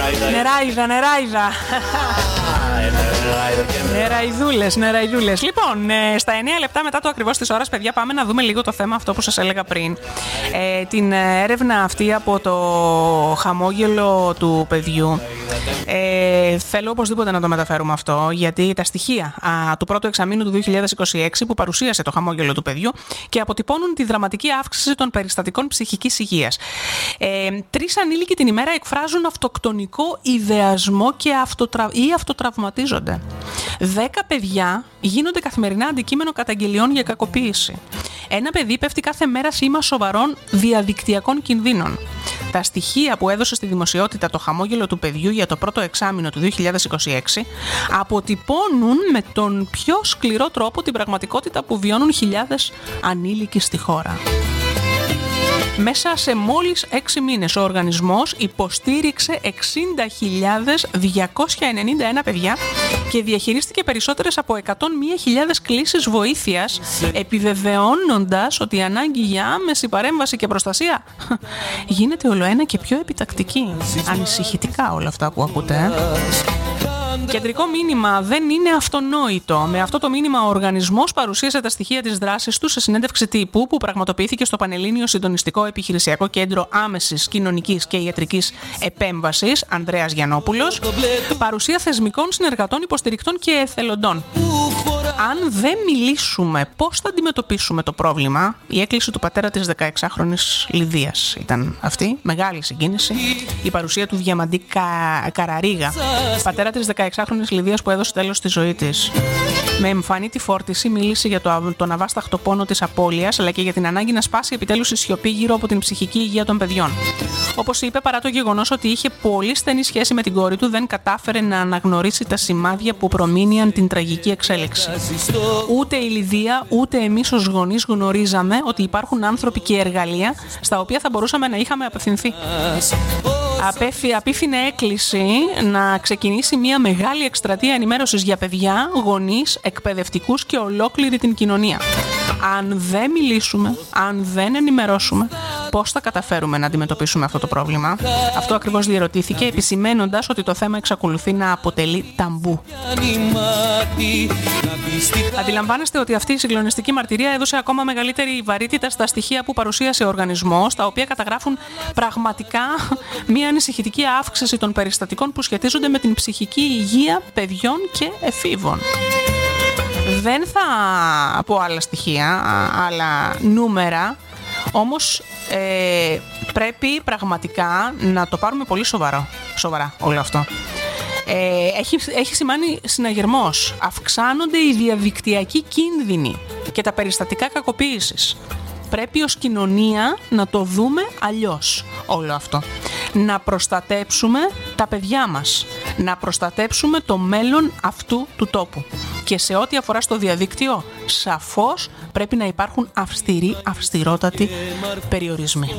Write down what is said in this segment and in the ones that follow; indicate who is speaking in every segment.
Speaker 1: Νεράιδα. Νεραϊδούλες. Λοιπόν, στα 9 λεπτά μετά το ακριβώς της ώρας, παιδιά, πάμε να δούμε λίγο το θέμα αυτό που σας έλεγα πριν. Την έρευνα αυτή από το χαμόγελο του παιδιού. Θέλω οπωσδήποτε να το μεταφέρουμε αυτό, γιατί τα στοιχεία του πρώτου εξαμήνου του 2026 που παρουσίασε το χαμόγελο του παιδιού και αποτυπώνουν τη δραματική αύξηση των περιστατικών ψυχικής υγείας. 3 ανήλικοι την ημέρα εκφράζουν αυτοκτονικό ιδεασμό ή αυτοτραυματίζονται. 10 παιδιά γίνονται καθημερινά αντικείμενο καταγγελιών για κακοποίηση. Ένα παιδί πέφτει κάθε μέρα σήμα σοβαρών διαδικτυακών κινδύνων. Τα στοιχεία που έδωσε στη δημοσιότητα το χαμόγελο του παιδιού για το πρώτο εξάμηνο του 2026 αποτυπώνουν με τον πιο σκληρό τρόπο την πραγματικότητα που βιώνουν χιλιάδες ανήλικοι στη χώρα. Μέσα σε μόλις 6 μήνες ο οργανισμός υποστήριξε 60.291 παιδιά και διαχειρίστηκε περισσότερες από 101.000 κλήσεις βοήθειας, επιβεβαιώνοντας ότι η ανάγκη για άμεση παρέμβαση και προστασία γίνεται ολοένα και πιο επιτακτική. Ανησυχητικά όλα αυτά που ακούτε. Κεντρικό μήνυμα δεν είναι αυτονόητο. Με αυτό το μήνυμα ο οργανισμός παρουσίασε τα στοιχεία της δράσης του σε συνέντευξη τύπου που πραγματοποιήθηκε στο Πανελλήνιο Συντονιστικό Επιχειρησιακό Κέντρο Άμεσης Κοινωνικής και Ιατρικής Επέμβασης Ανδρέας Γιαννόπουλος, παρουσία θεσμικών συνεργατών, υποστηρικτών και εθελοντών. Αν δεν μιλήσουμε πώς θα αντιμετωπίσουμε το πρόβλημα, η έκκληση του πατέρα της 16χρονης Λιδίας ήταν αυτή, μεγάλη συγκίνηση. Η παρουσία του Διαμαντή Καραρίγα, πατέρα της 16χρονης Λιδίας που έδωσε τέλος στη ζωή της. Με εμφανή τη φόρτιση μίλησε για τον αβάσταχτο πόνο της απώλειας, αλλά και για την ανάγκη να σπάσει επιτέλους η σιωπή γύρω από την ψυχική υγεία των παιδιών. Όπως είπε, παρά το γεγονός ότι είχε πολύ στενή σχέση με την κόρη του, δεν κατάφερε να αναγνωρίσει τα σημάδια που προμήνυαν την τραγική εξέλιξη. Ούτε η Λιδία, ούτε εμείς ως γονείς γνωρίζαμε ότι υπάρχουν άνθρωποι και εργαλεία στα οποία θα μπορούσαμε να είχαμε απευθυνθεί. Απίθυνε έκκληση να ξεκινήσει μια μεγάλη εκστρατεία ενημέρωσης για παιδιά, γονείς, εκπαιδευτικούς και ολόκληρη την κοινωνία. Αν δεν μιλήσουμε, αν δεν ενημερώσουμε, πώς θα καταφέρουμε να αντιμετωπίσουμε αυτό το πρόβλημα? Αυτό ακριβώς διερωτήθηκε, επισημαίνοντας ότι το θέμα εξακολουθεί να αποτελεί ταμπού. Αντιλαμβάνεστε ότι αυτή η συγκλονιστική μαρτυρία έδωσε ακόμα μεγαλύτερη βαρύτητα στα στοιχεία που παρουσίασε ο οργανισμός, τα οποία καταγράφουν πραγματικά μια ανησυχητική αύξηση των περιστατικών που σχετίζονται με την ψυχική υγεία παιδιών και εφήβων. Δεν θα πω άλλα στοιχεία, άλλα νούμερα, όμως πρέπει πραγματικά να το πάρουμε πολύ σοβαρά όλο αυτό. Έχει σημάνει συναγερμός. Αυξάνονται οι διαδικτυακοί κίνδυνοι και τα περιστατικά κακοποίησης. Πρέπει ως κοινωνία να το δούμε αλλιώς όλο αυτό. Να προστατέψουμε τα παιδιά μας. Να προστατέψουμε το μέλλον αυτού του τόπου. Και σε ό,τι αφορά στο διαδίκτυο, σαφώς πρέπει να υπάρχουν αυστηρότατοι περιορισμοί.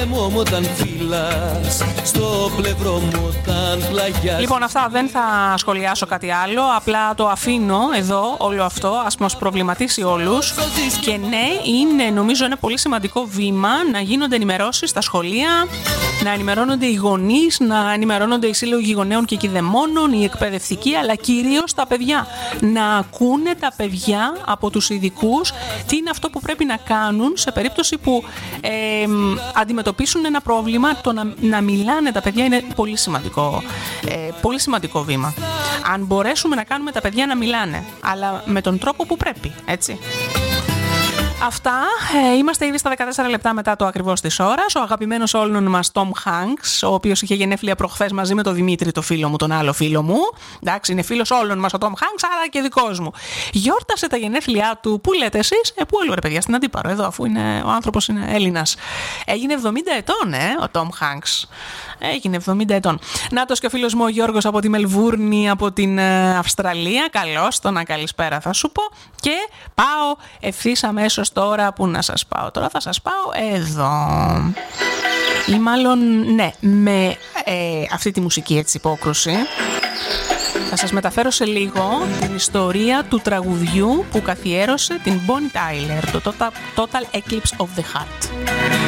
Speaker 1: Λοιπόν, αυτά, δεν θα σχολιάσω κάτι άλλο. Απλά το αφήνω εδώ όλο αυτό. Ας μας προβληματίσει όλους. Και ναι, είναι νομίζω ένα πολύ σημαντικό βήμα να γίνονται ενημερώσεις στα σχολεία, να ενημερώνονται οι γονείς, να ενημερώνονται οι σύλλογοι γονέων και κηδεμόνων, οι εκπαιδευτικοί, αλλά κυρίως τα παιδιά. Να ακούνε τα παιδιά από τους ειδικούς τι είναι αυτό που πρέπει να κάνουν σε περίπτωση που αντιμετωπίσουν ένα πρόβλημα. Το να μιλάνε τα παιδιά είναι πολύ σημαντικό βήμα. Αν μπορέσουμε να κάνουμε τα παιδιά να μιλάνε, αλλά με τον τρόπο που πρέπει, έτσι. Αυτά. Είμαστε ήδη στα 14 λεπτά μετά το ακριβώς της ώρας. Ο αγαπημένος όλων μας Tom Hanks, ο οποίος είχε γενέθλια προχθές μαζί με τον Δημήτρη, το φίλο μου, τον άλλο φίλο μου. Εντάξει, είναι φίλος όλων μας ο Tom Hanks, άρα και δικός μου. Γιόρτασε τα γενέθλιά του. Πού λέτε εσείς? Πού άλλο ρε παιδιά, στην Αντίπαρο, εδώ, αφού ο άνθρωπος είναι Έλληνας. Έγινε 70 ετών, ο Tom Hanks. Έγινε 70 ετών. Νάτος και ο φίλος μου ο Γιώργος από τη Μελβούρνη, από την Αυστραλία. Καλώς, το να καλησπέρα θα σου πω. Και πάω ευθύς αμέσως τώρα. Πού να σας πάω τώρα? Θα σας πάω εδώ. Ή μάλλον, ναι, με αυτή τη μουσική έτσι υπόκρουση. Θα σας μεταφέρω σε λίγο την ιστορία του τραγουδιού που καθιέρωσε την Bonnie Tyler, το Total Eclipse of the Heart.